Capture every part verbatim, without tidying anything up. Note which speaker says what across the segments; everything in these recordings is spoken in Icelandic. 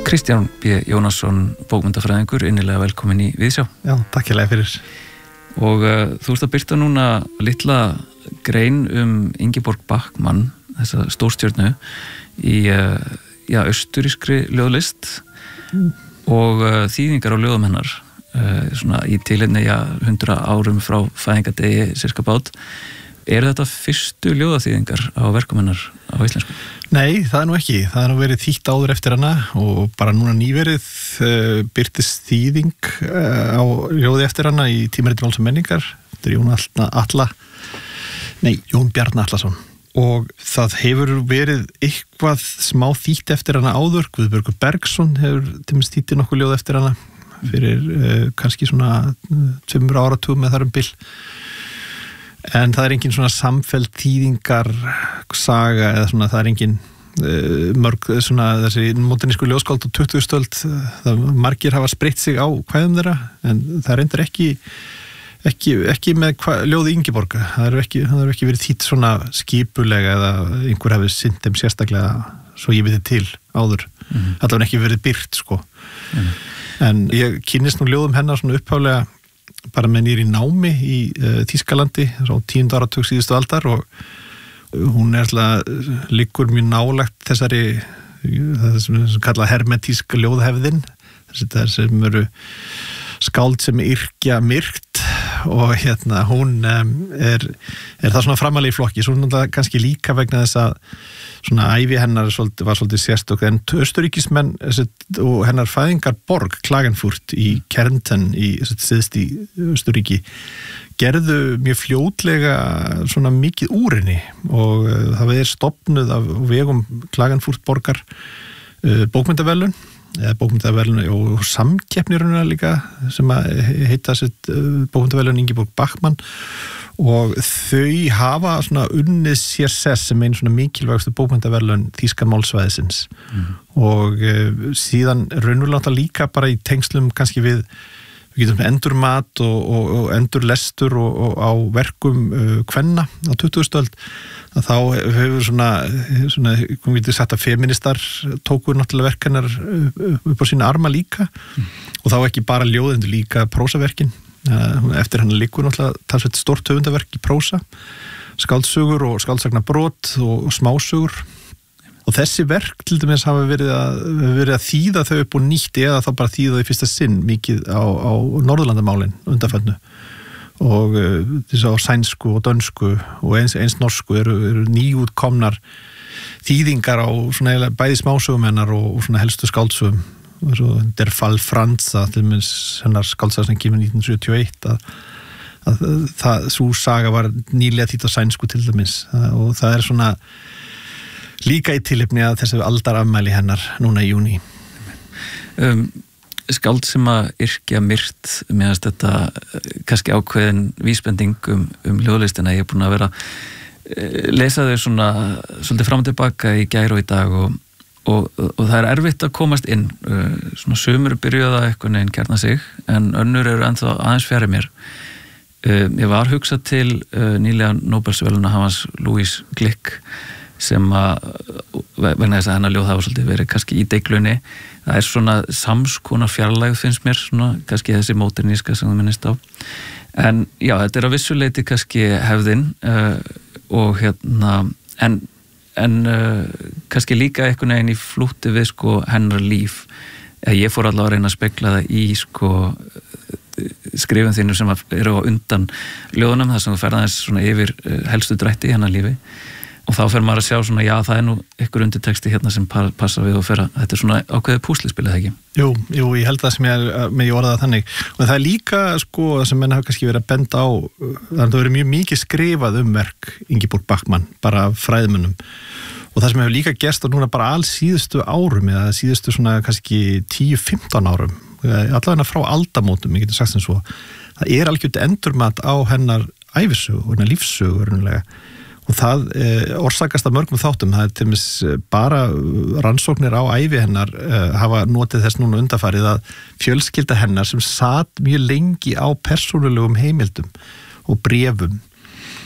Speaker 1: Kristján B. Jónasson, bókmennafræðingur, innilega velkomin í Viðsjá.
Speaker 2: Já, takk hérlega fyrir.
Speaker 1: Og uh, þú ert að birta núna litla grein um Ingeborg Bachmann, þessa stórstjörnu, í uh, já, austurískri ljóðlist mm. og uh, þýðingar á ljóðum hennar, uh, svona í tilefni já, hundra árum frá fæðingadegi sirka bát. Er þetta fyrstu ljóðaþýðingar á verkum hennar á íslensku?
Speaker 2: Nei, það er nú ekki. Það er nú verið þýtt áður eftir hana og bara núna nýverið uh, birtist þýðing uh, á ljóði eftir hana í Tímariti Máls og menningar. Þetta er Jón Alla, nei, Jón Bjarni Atlason. Og það hefur verið eitthvað smá þýtt eftir hana áður. Guðbergur Bergsson hefur tímist þýtti nokkuð ljóð eftir hana fyrir uh, kannski svona tveimur áratugum með þar um bil. En það er engin svona samfelld þýðingar saga eða svona, það er engin uh, mörg svona þessi modernísku ljóðskáld á tuttugustu öld, það margir hafa spreytt sig á kvæðum þeirra, en það reyndar ekki ekki, ekki með hva, ljóði Ingeborga, það er ekki, það er ekki verið þýtt svona skipulega eða einhver hafi sinnt þeim sérstaklega svo ég viti til áður, mm-hmm. Það var ekki verið byrt sko, mm-hmm. En ég kynnist nú ljóðum hennar svona upphaflega bara með nýri námi í uh, Þýskalandi á tíunda áratug síðustu aldar og hún er alltaf liggur mjög nálægt þessari það sem, sem kallað hermetíska ljóðhefðin þess sem eru skáld sem yrkja myrkt og hérna hún um, er, er það svona framalega í flokki, svo náttúrulega kannski líka vegna þess að svona ævi hennar svolítið, var svolítið sérstök, en austuríkismenn og hennar fæðingarborg Klagenfurt í Kärnten í syðst í Austuríki gerðu mjög fljótlega svona mikið úr henni og uh, það er stofnuð af vegum Klagenfurt borgar uh, bókmyndaverðlaun eða bókmyndaverðlaun og samkeppniruna líka sem að heita uh, bókmyndaverðlaun Ingeborg Bachmann og þau hafa svona unnið sér sess sem einn svona mikilvægstu bókmenntaverðlaun þýska málsvæðisins mm. og uh, síðan raunverulega líka bara í tengslum kannski við, við getum endurmat og, og, og endurlestur og, og á verkum uh, kvenna á tuttugustu öld að þá hefur svona, svona komum við sagt að feministar tóku náttúrulega verk hennar upp á sína arma líka mm. og þá ekki bara ljóðendur líka prósaverkin. Eftir hann liggur náttúrulega talsveit stórt höfundaverk í prósa, skáldsögur og skáldsagnabrot og, og smásögur og þessi verk til dæmis hafa verið að, verið að þýða þau upp og nýtt eða þá bara þýða þau í fyrsta sinn mikið á, á Norðurlandamálin undanförnu og þess að á sænsku og dönsku og eins, eins norsku eru, eru nýútkomnar þýðingar á svona bæði smásögum hennar og, og svona helstu skáldsögum og svo Der Fall Franza til minns hennar skáldsaga sem kemur nítján sjötíu og eitt að, að það, sú saga var nýlega þýtt á sænsku til dæmis og það er svona líka í tilefni að þessu aldarafmæli hennar núna í júní.
Speaker 1: Um, skáld sem að yrkja myrt meðan þetta kannski ákveðin vísbending um, um ljóðlistina, ég er búin að vera lesa þau svona svolítið fram og tilbaka í gær og í dag og Og, og það er erfitt að komast inn svona sumur byrjuða eitthvað neginn kjarna sig en önnur eru ennþá aðeins fjari mér ég var hugsað til nýlega Nóbelsverðlauna hafans Louise Glück sem að vegna þess að hennar ljóð hafa svolítið verið kannski í deiglunni það er svona samskonar fjarlægð finnst mér svona kannski þessi móderníska sem þú minnist á en já þetta er á vissu leyti kannski hefðin uh, og hérna en en uh, kannski líka einhvern veginn í flútti við sko hennar líf. Ég fór allavega að reyna að spegla það í sko skrifum þínu sem eru á undan ljóðunum þar sem þú ferð aðeins svona yfir uh, helstu drætti í hennar lífi og þá fer maður að sjá svona já það er nú einhver undirteksti hérna sem passa við og fer að þetta er svona ákveðið púslispil eða ekki?
Speaker 2: Jú, jú, ég held það sem ég með ég orðaði þannig og það er líka sko sem menn hafa kannski verið að benda á þannig að það verið mjög mikið skrifað um verk Ingeborg Bachmann, bara fræðmönnum og það sem hefur líka gerst á núna bara alls síðustu árum eða síðustu svona kannski tíu til fimmtán árum allavega frá aldamótum, ég getur sagt sem svo það er algjört endurmat á hennar ævisögu og hennar lífssögu örnulega og það eh, orsakast af mörgum þáttum, það er til dæmis bara rannsóknir á ævi hennar eh, hafa notið þess núna undanfarið að fjölskylda hennar sem sat mjög lengi á persónulegum heimildum og bréfum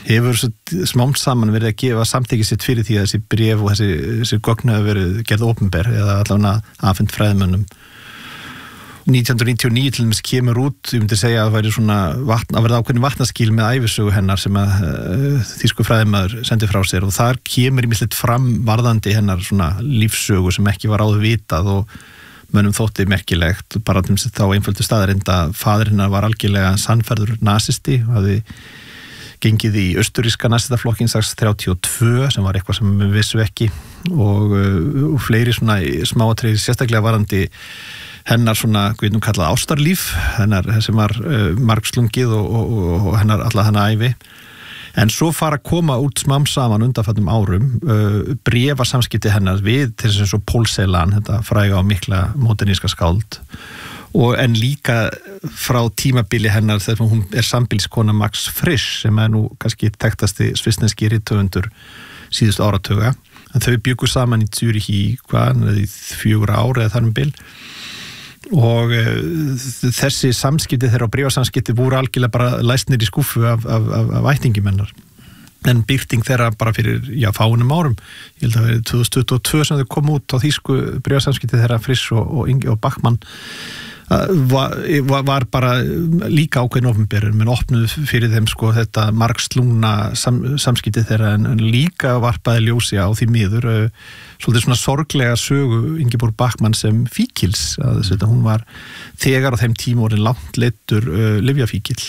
Speaker 2: hefur smám saman verið að gefa samþykki sitt fyrir því að þessi bréf og þessi, þessi gögn hafa verið gerð opinber eða allavega afhent fræðimönnum. nítján hundruð níutíu og níu til þess kemur út, ég myndi segja að það væri svona vatn, að verða ákveðin vatnaskil með ævisögu hennar sem að uh, þýsku fræðimaður sendi frá sér og þar kemur ýmislegt fram varðandi hennar svona lífsögu sem ekki var áður vitað og mönnum þótti merkilegt, bara til þess að þá einföldu staðarind að faðir hennar var algjörlega sannfærður nasisti og hafði gengið í austuríska nasistaflokkin strax þrjátíu og tvö sem var eitthvað sem við vissu ekki og, og fleiri svona smáatriði sérstaklega varðandi hennar svona, hvað við kallað ástarlíf, hennar sem var uh, margslungið og, og, og hennar alla hennar ævi. En svo fara að koma út smám saman undanfættum árum uh, bréfa samskipti hennar við til þess að Paul Celan, þetta fræga og mikla moderníska skáld og en líka frá tímabili hennar þegar hún er sambýliskona Max Frisch sem er nú kannski þekktasti svissneski rithöfundur síðustu áratuga. En þau bjuggu saman í Zürich í hvað, í fjögur ár eða þar um bil og uh, þessi samskipti þeirra og bréfasamskipti voru algjörlega bara læsnir í skúffu af, af, af, af ættingum hennar. En byrting þeirra bara fyrir, já, fáunum árum, ég held að það verið tvö þúsund tuttugu og tvö sem þau kom út á þýsku bréfasamskipti þeirra Frisch og, og, og Bachmann var, var bara líka ákveðin opinberun, menn opnuð fyrir þeim sko þetta margslungna sam, samskipti þeirra en, en líka varpaði ljósi á því miður uh, svolítið svona sorglega sögu Ingeborg Bachmann sem fíkils að þetta, hún var þegar á þeim tíma orðin langt leiddur uh, lyfjafíkil.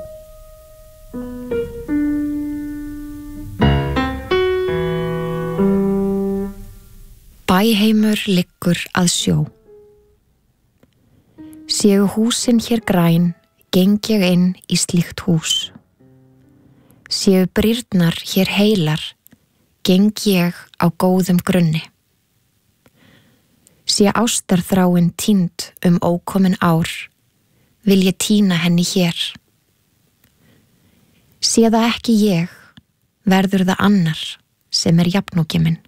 Speaker 3: Bæheimur liggur að sjó. Séu húsin hér græn, geng ég inn í slíkt hús. Séu brýrnar hér heilar, geng ég á góðum grunni. Sé ástarþráin týnd um ókomin ár, vil ég týna henni hér. Sé það ekki ég, verður það annar sem er jafnóki minn.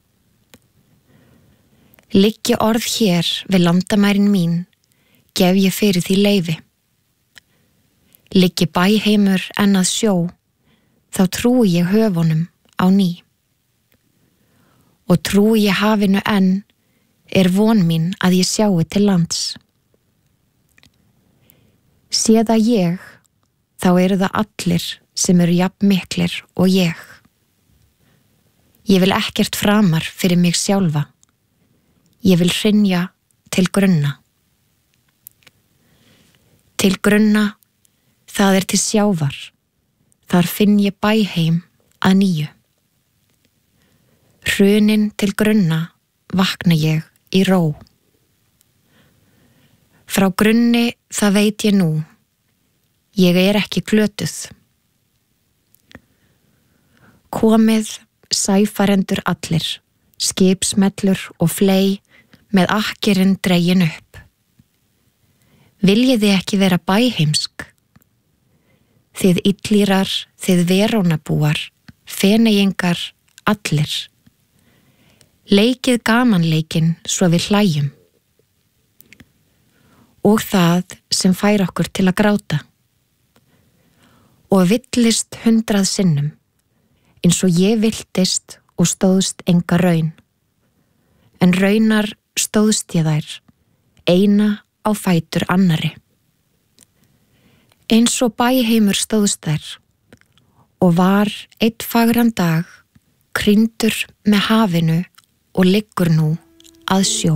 Speaker 3: Liggi orð hér við landamærin mín, gef ég fyrir því leyfi. Liggi bæheimur enn að sjó, þá trúi ég höfunum á ný. Og trúi ég hafinu enn, er von mín að ég sjái til lands. Sé það ég, þá eru það allir sem eru jafn miklir og ég. Ég vil ekkert framar fyrir mig sjálfa. Ég vil hrynja til grunna. Til grunna, það er til sjávar. Þar finn ég bæheim að nýju. Hrunin til grunna vakna ég í ró. Frá grunni það veit ég nú, ég er ekki glötuð. Komið sæfarendur allir, skipsmellur og fley með akkirinn dregin upp. Viljiði ekki vera bæheimsk? Þið illýrar, þið verónabúar, feneyingar, allir. Leikið gamanleikin svo við hlæjum. Og það sem fær okkur til að gráta. Og villist hundrað sinnum, eins og ég villtist og stóðst enga raun. En raunar stóðst ég þær, eina á fætur annari. Eins og bæheimur stóðst þær og var einn fagran dag krýndur með hafinu og liggur nú að sjó.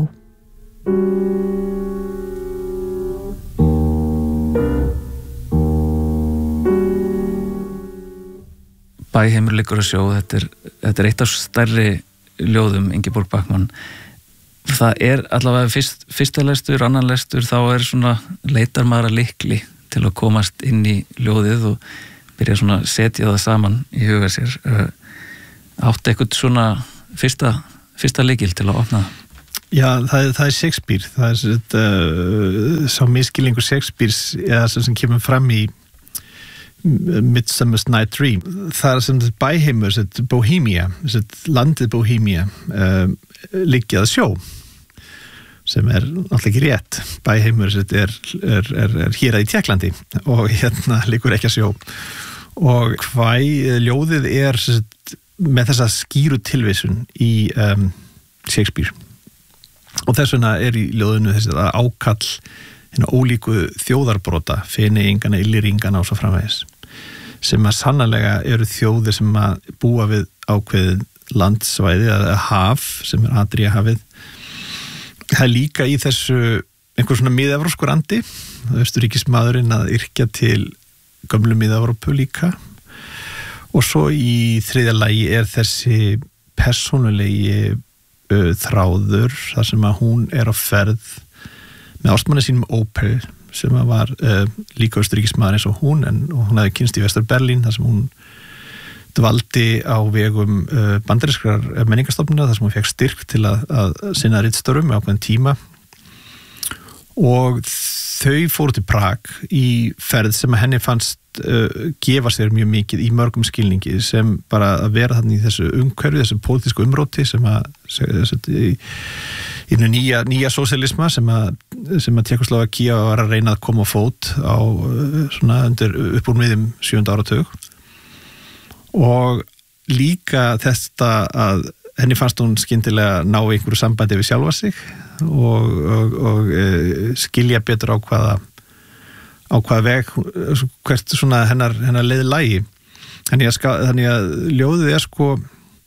Speaker 1: Bæheimur liggur að sjó, þetta er, þetta er eitt af stærri ljóðum Ingeborg Bachmann. Það er allavega fyrst, fyrsta lestur, annan lestur, þá er svona leitar maður að lykli til að komast inn í ljóðið og byrja svona að setja það saman í huga sér. Áttu eitthvað svona fyrsta, fyrsta lykil til að opna það?
Speaker 2: Já, það, það er Shakespeare, það er þetta, uh, sá miskilningur Shakespeares eða sem kemur fram í Midsummer's Night Dream. Það er sem þetta bæheimur, þetta Bohemia, þetta landið Bohemia, uh, liggja að sjó, sem er náttúrulega ekki rétt. Bæheimur er, er, er, er hér að í Tékklandi og hérna liggur ekki að sjó. og hvað ljóðið er með þessa skýru tilvísun í um, Shakespeare og þess vegna er í ljóðinu þessi ákall hérna ólíku þjóðarbrota, Feneyingana, Illýringana og svo framvegis sem að sannarlega eru þjóðir sem að búa við ákveðið landsvæði eða haf sem er Adríahafið. Það er líka í þessu einhver svona miðevrópskur andi, Austurríkismaðurinn að yrkja til gömlu miðevrópu líka og svo í þriðja lagi er þessi persónulegi uh, þráður þar sem að hún er á ferð með ástmanni sínum Opel sem að var uh, líka Austurríkismaður eins og hún en og hún hefði kynst í Vestur-Berlín þar sem hún dvaldi á vegum uh, bandarískrar menningarstofnunar þar sem hún fekk styrk til að, að sinna ritstörfum með ákveðin tíma og þau fóru til Prag í ferð sem að henni fannst uh, gefa sér mjög mikið í mörgum skilningi sem bara að vera þarna í þessu umhverfi, þessu pólitísku umróti sem að þessu, í, í nýja, nýja sósíalisma sem að, sem að Tékkóslóvakía var að reyna að koma á fót á svona undir upp úr miðjum sjöunda áratug og líka þetta að henni fannst hún skyndilega ná einhverju sambandi við sjálfa sig og, og, og e, skilja betur á hvaða á hvaða veg hvert svona hennar, hennar leið lægi þannig að, ska, þannig að ljóðið er sko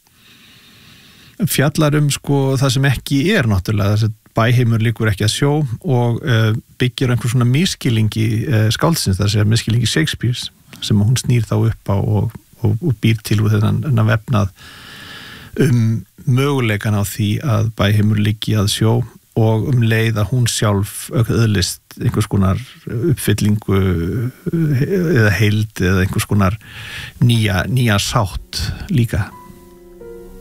Speaker 2: fjallar um sko það sem ekki er náttúrulega þessi bæheimur líkur ekki að sjó og e, byggir einhver svona miskilingi e, skáldsins þar sem miskilingi Shakespeares sem hún snýr þá upp á og og, og býr til úr þennan vefnað um möguleikan á því að bæheimur liggi að sjó og um leið að hún sjálf öðlist einhvers konar uppfyllingu eða heild eða einhvers konar nýja, nýja sátt líka.